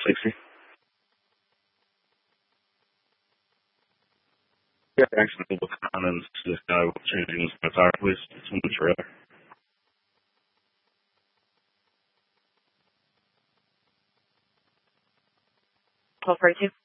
60. Yeah, accidentally look on and see this guy changing his tire, please. It's on the trailer. 1242.